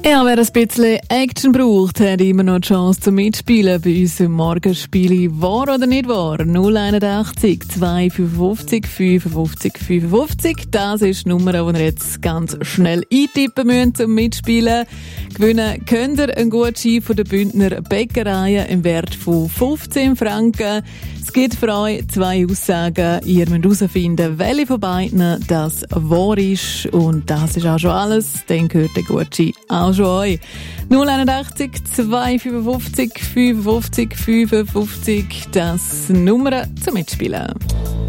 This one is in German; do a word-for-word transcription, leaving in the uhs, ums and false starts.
Ja, wer ein bisschen Action braucht, hat immer noch die Chance zum Mitspielen bei unserem Morgenspiel «Wahr oder nicht wahr?» null einundachtzig, zweihundertfünfundfünfzig, fünfundfünfzig, fünfundfünfzig. Das ist die Nummer, die ihr jetzt ganz schnell eintippen müsst zum Mitspielen. Gewinnen könnt ihr einen Gutschein von der Bündner Bäckerei im Wert von fünfzehn Franken. Es gibt für euch zwei Aussagen. Ihr müsst herausfinden, welche von beiden das wahr ist. Und das ist auch schon alles. Dann gehört der Gutschein auch schon euch. null einundachtzig, zweihundertfünfundfünfzig, fünfundfünfzig, fünfundfünfzig. Das Nummer zum Mitspielen.